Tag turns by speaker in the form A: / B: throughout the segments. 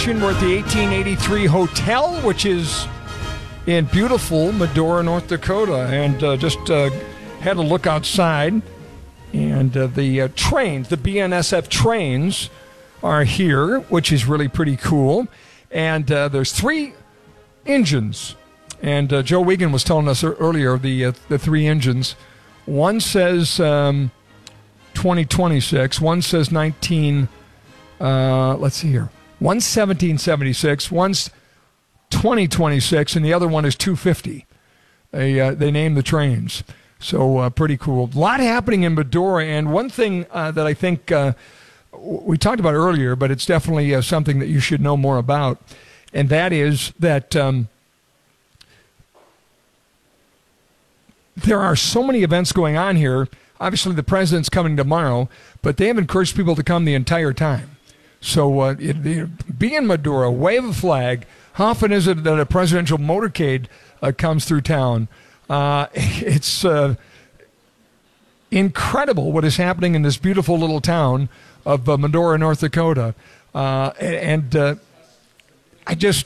A: We're at the 1883 Hotel, which is in beautiful Medora, North Dakota, and just had a look outside, and the trains, the BNSF trains, are here, which is really pretty cool. And there's 3 engines, and Joe Wiegand was telling us earlier the 3 engines. One says 2026, one says 19. Let's see here. One's 1776, one's 2026, and the other one is 250. They named the trains. So pretty cool. A lot happening in Medora, and one thing that I think we talked about earlier, but it's definitely something that you should know more about, and that is that there are so many events going on here. Obviously, the president's coming tomorrow, but they have encouraged people to come the entire time. So be in Medora, wave a flag. How often is it that a presidential motorcade comes through town? It's incredible what is happening in this beautiful little town of Medora, North Dakota. And I just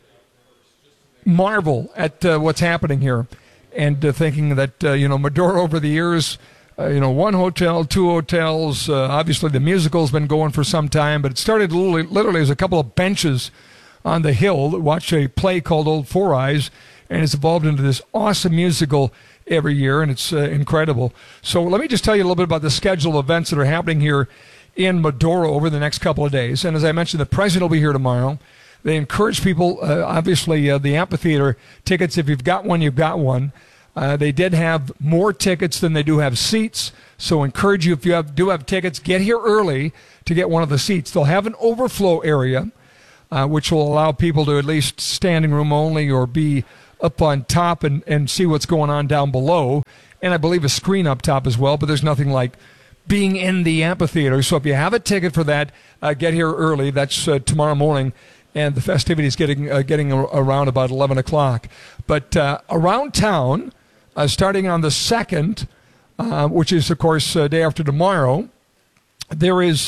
A: marvel at what's happening here, and thinking that, Medora over the years, 1 hotel, 2 hotels. Obviously, the musical's been going for some time, but it started literally as a couple of benches on the hill that watched a play called Old Four Eyes, and it's evolved into this awesome musical every year, and it's incredible. So let me just tell you a little bit about the schedule of events that are happening here in Medora over the next couple of days. And as I mentioned, the president will be here tomorrow. They encourage people, obviously, the amphitheater tickets, if you've got one, you've got one. They did have more tickets than they do have seats, so encourage you, if you do have tickets, get here early to get one of the seats. They'll have an overflow area, which will allow people to at least standing room only or be up on top and see what's going on down below, and I believe a screen up top as well, but there's nothing like being in the amphitheater. So if you have a ticket for that, get here early. That's tomorrow morning. And the festivities getting around about 11 o'clock. But around town, starting on the 2nd, which is, of course, day after tomorrow, there is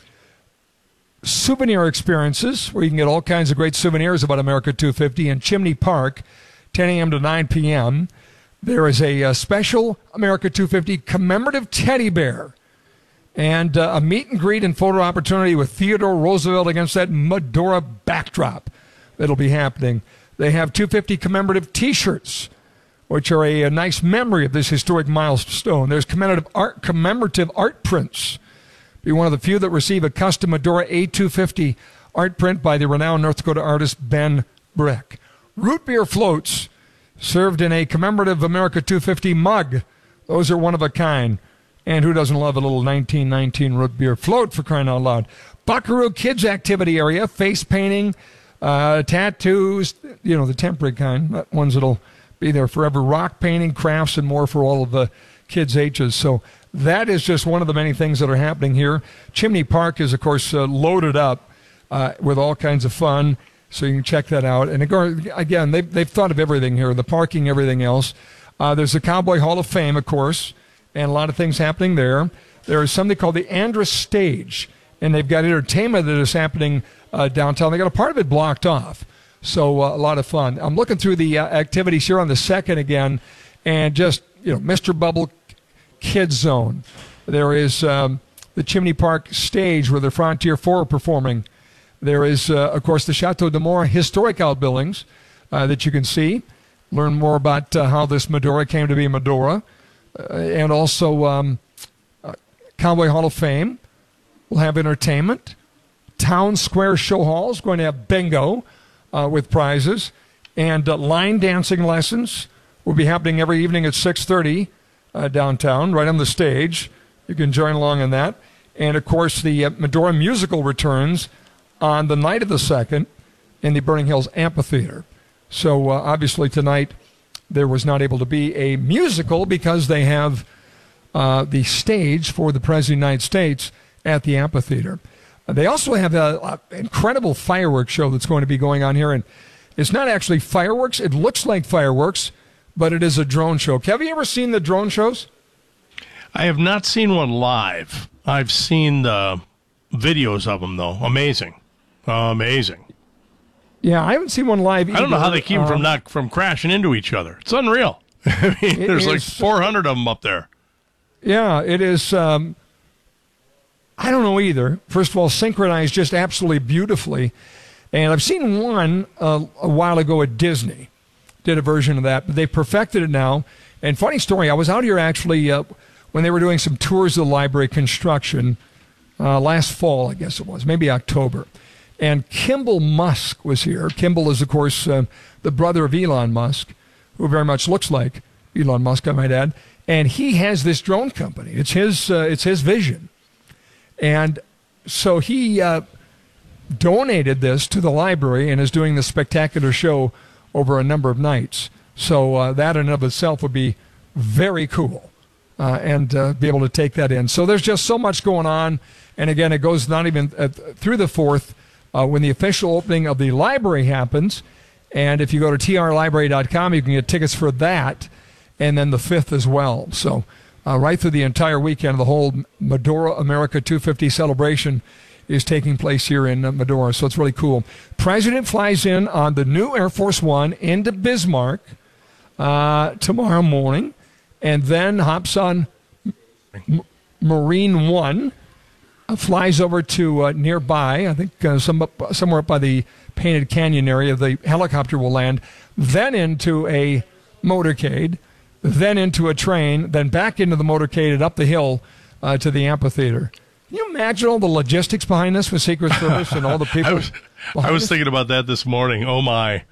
A: souvenir experiences where you can get all kinds of great souvenirs about America 250 in Chimney Park, 10 a.m. to 9 p.m. There is a special America 250 commemorative teddy bear and a meet and greet and photo opportunity with Theodore Roosevelt against that Medora backdrop that'll be happening. They have 250 commemorative T-shirts, which are a nice memory of this historic milestone. There's commemorative art prints. Be one of the few that receive a custom Medora A250 art print by the renowned North Dakota artist Ben Brick. Root beer floats served in a commemorative America 250 mug. Those are one of a kind. And who doesn't love a little 1919 root beer float, for crying out loud? Buckaroo Kids Activity Area, face painting, tattoos, the temporary kind, not ones that'll be there forever, rock painting, crafts, and more for all of the kids' ages. So that is just one of the many things that are happening here. Chimney Park is, of course, loaded up with all kinds of fun, so you can check that out. And again, they've thought of everything here, the parking, everything else. There's the Cowboy Hall of Fame, of course, and a lot of things happening there. There is something called the Andrus Stage, and they've got entertainment that is happening downtown. They got a part of it blocked off, so a lot of fun. I'm looking through the activities here on the 2nd again, and just, Mr. Bubble Kids Zone. There is the Chimney Park Stage where the Frontier 4 are performing. There is, of course, the Chateau de Mora historic outbuildings that you can see. Learn more about how this Medora came to be Medora. And also Cowboy Hall of Fame will have entertainment. Town Square Show Hall is going to have bingo with prizes. And line dancing lessons will be happening every evening at 6:30 downtown, right on the stage. You can join along in that. And, of course, the Medora musical returns on the night of the 2nd in the Burning Hills Amphitheater. So, obviously, tonight there was not able to be a musical because they have the stage for the President of the United States at the amphitheater. They also have an incredible fireworks show that's going to be going on here. And it's not actually fireworks. It looks like fireworks, but it is a drone show. Have you ever seen the drone shows?
B: I have not seen one live. I've seen the videos of them, though. Amazing. Amazing.
A: Yeah, I haven't seen one live either.
B: I don't know how they keep them from crashing into each other. It's unreal. I mean, there's like 400 of them up there.
A: Yeah, it is. I don't know either. First of all, synchronized just absolutely beautifully. And I've seen one a while ago at Disney. Did a version of that, but they perfected it now. And funny story, I was out here actually when they were doing some tours of the library construction last fall, I guess it was, maybe October. And Kimball Musk was here. Kimball is, of course, the brother of Elon Musk, who very much looks like Elon Musk, I might add. And he has this drone company. It's his vision. And so he donated this to the library and is doing this spectacular show over a number of nights. So that in and of itself would be very cool and be able to take that in. So there's just so much going on. And again, it goes not even through the 4th when the official opening of the library happens. And if you go to trlibrary.com, you can get tickets for that. And then the 5th as well. So right through the entire weekend, the whole Medora America 250 celebration is taking place here in Medora, so it's really cool. President flies in on the new Air Force One into Bismarck tomorrow morning, and then hops on Marine One, flies over to nearby, I think somewhere up by the Painted Canyon area. The helicopter will land, then into a motorcade, then into a train, then back into the motorcade and up the hill to the amphitheater. Can you imagine all the logistics behind this with Secret Service and all the people?
B: I was thinking about that this morning. Oh, my.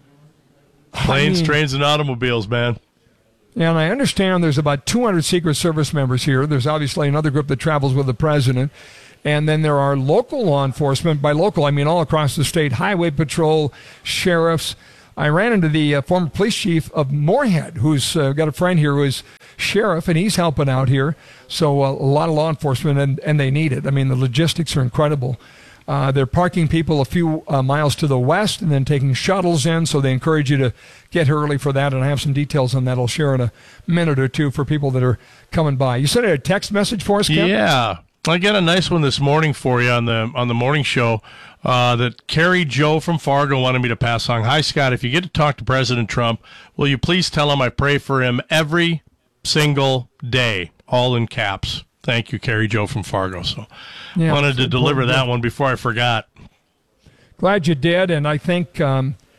B: Planes, trains, and automobiles, man.
A: Yeah, and I understand there's about 200 Secret Service members here. There's obviously another group that travels with the president. And then there are local law enforcement. By local, I mean all across the state. Highway patrol, sheriffs. I ran into the former police chief of Moorhead, who's got a friend here who is sheriff, and he's helping out here. So a lot of law enforcement, and they need it. I mean, the logistics are incredible. They're parking people a few miles to the west and then taking shuttles in, so they encourage you to get here early for that. And I have some details on that I'll share in a minute or two for people that are coming by. You sent a text message for us, Kevin?
B: Yeah. I got a nice one this morning for you on the morning show that Carrie Joe from Fargo wanted me to pass on. Hi, Scott. If you get to talk to President Trump, will you please tell him I pray for him every single day, all in caps. Thank you, Carrie Joe from Fargo. So wanted to deliver that one before I forgot.
A: Glad you did, and I think it's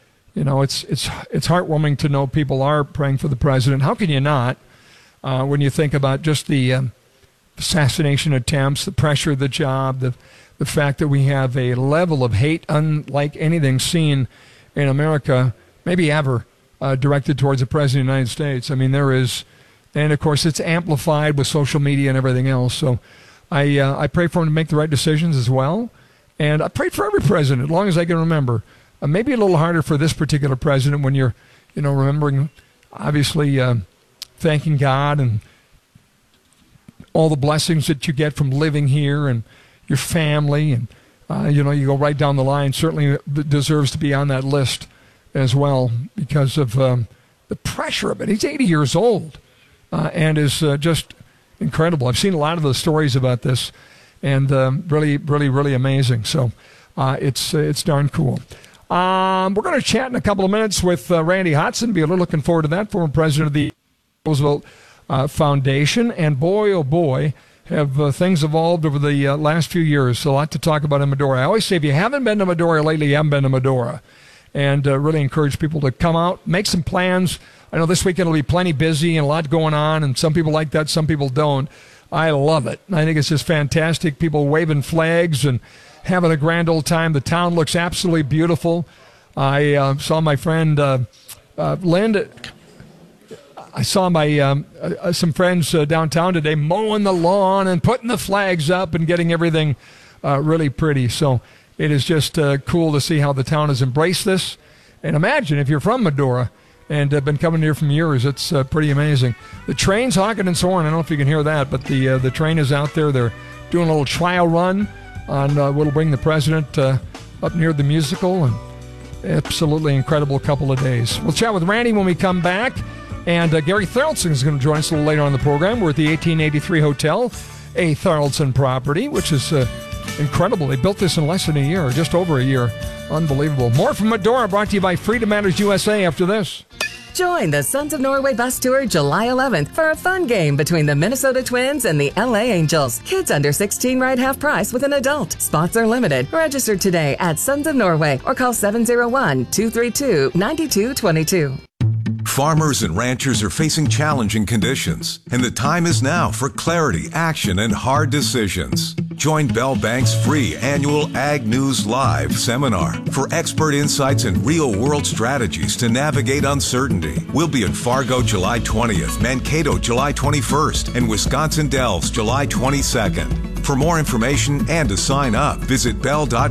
A: heartwarming to know people are praying for the president. How can you not when you think about just the assassination attempts, the pressure of the job, the fact that we have a level of hate unlike anything seen in America, maybe ever, directed towards the president of the United States. I mean, there is, and of course it's amplified with social media and everything else. So I pray for him to make the right decisions as well. And I pray for every president, as long as I can remember. Maybe a little harder for this particular president when you're, remembering, obviously, thanking God and all the blessings that you get from living here and your family. And, you go right down the line. Certainly deserves to be on that list as well because of the pressure of it. He's 80 years old and is just incredible. I've seen a lot of the stories about this and really, really, really amazing. So it's darn cool. We're going to chat in a couple of minutes with Randy Hodson. Be a little looking forward to that, former president of the Roosevelt Foundation. And boy, oh boy, have things evolved over the last few years. So a lot to talk about in Medora. I always say if you haven't been to Medora lately, you haven't been to Medora. And really encourage people to come out, make some plans. I know this weekend will be plenty busy and a lot going on, and some people like that, some people don't. I love it. I think it's just fantastic. People waving flags and having a grand old time. The town looks absolutely beautiful. I saw my friend Lynn. I saw my some friends downtown today mowing the lawn and putting the flags up and getting everything really pretty. So it is just cool to see how the town has embraced this. And imagine if you're from Medora and have been coming here for years, it's pretty amazing. The train's honking and soaring. I don't know if you can hear that, but the train is out there. They're doing a little trial run on what'll bring the president up near the musical, and absolutely incredible couple of days. We'll chat with Randy when we come back, and Gary Tharaldson is going to join us a little later on in the program. We're at the 1883 Hotel, a Tharaldson property, which is Incredible. They built this in less than a year, just over a year. Unbelievable. More from Medora, brought to you by Freedom Matters USA after this.
C: Join the Sons of Norway bus tour July 11th for a fun game between the Minnesota Twins and the LA Angels. Kids under 16 ride half price with an adult. Spots are limited. Register today at Sons of Norway or call 701-232-9222.
D: Farmers and ranchers are facing challenging conditions, and the time is now for clarity, action, and hard decisions. Join Bell Bank's free annual Ag News Live seminar for expert insights and real-world strategies to navigate uncertainty. We'll be in Fargo July 20th, Mankato July 21st, and Wisconsin Dells July 22nd. For more information and to sign up, visit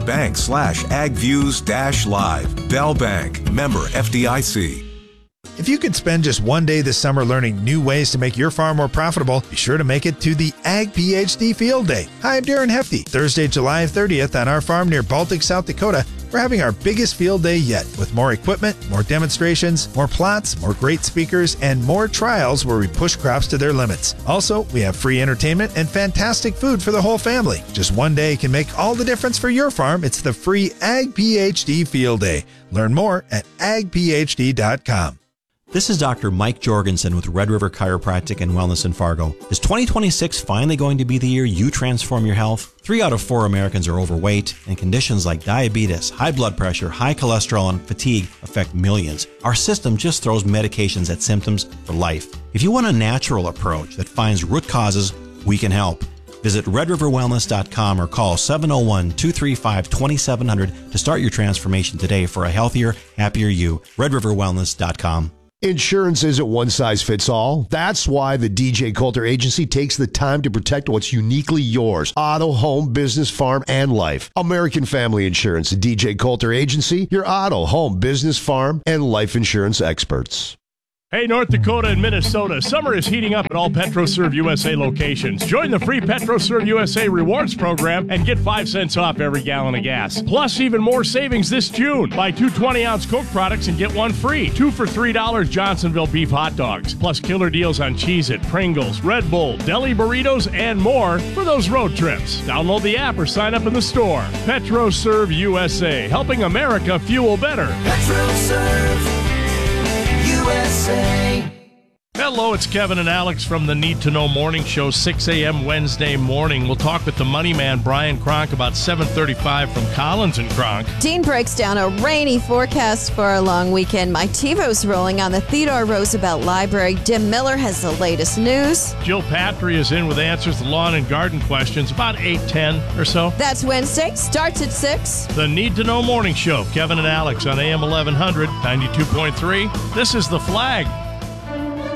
D: bell.bank/agviews-live. Bell Bank, member FDIC.
E: If you could spend just one day this summer learning new ways to make your farm more profitable, be sure to make it to the Ag PhD Field Day. Hi, I'm Darren Hefty. Thursday, July 30th on our farm near Baltic, South Dakota, we're having our biggest field day yet with more equipment, more demonstrations, more plots, more great speakers, and more trials where we push crops to their limits. Also, we have free entertainment and fantastic food for the whole family. Just one day can make all the difference for your farm. It's the free Ag PhD Field Day. Learn more at agphd.com.
F: This is Dr. Mike Jorgensen with Red River Chiropractic and Wellness in Fargo. Is 2026 finally going to be the year you transform your health? 3 out of 4 Americans are overweight, and conditions like diabetes, high blood pressure, high cholesterol, and fatigue affect millions. Our system just throws medications at symptoms for life. If you want a natural approach that finds root causes, we can help. Visit redriverwellness.com or call 701-235-2700 to start your transformation today for a healthier, happier you. redriverwellness.com.
G: Insurance isn't one size fits all. That's why the DJ Coulter Agency takes the time to protect what's uniquely yours. Auto, home, business, farm, and life. American Family Insurance, the DJ Coulter Agency, your auto, home, business, farm, and life insurance experts.
B: Hey, North Dakota and Minnesota, summer is heating up at all PetroServe USA locations. Join the free PetroServe USA Rewards program and get 5 cents off every gallon of gas. Plus, even more savings this June. Buy 2 20-ounce Coke products and get 1 free. 2 for $3 Johnsonville beef hot dogs. Plus, killer deals on Cheez-It, Pringles, Red Bull, deli burritos, and more for those road trips. Download the app or sign up in the store. PetroServe USA, helping America fuel better.
H: PetroServe USA.
B: Hello, it's Kevin and Alex from the Need to Know Morning Show, 6 a.m. Wednesday morning. We'll talk with the money man, Brian Kronk, about 7:35 from Collins and Kronk.
I: Dean breaks down a rainy forecast for a long weekend. Mike TiVo's rolling on the Theodore Roosevelt Library. Dim Miller has the latest news.
B: Jill Patry is in with answers to lawn and garden questions about 8:10 or so.
I: That's Wednesday. Starts at 6.
B: The Need to Know Morning Show, Kevin and Alex on AM 1100, 92.3. This is The Flag.